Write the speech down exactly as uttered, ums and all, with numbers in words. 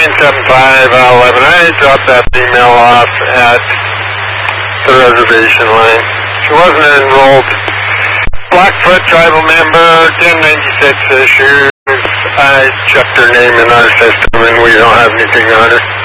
nine seven five eleven. I dropped that female off at the reservation line. She wasn't an enrolled Blackfoot tribal member, ten ninety-six issues. I checked her name in our system and we don't have anything on her.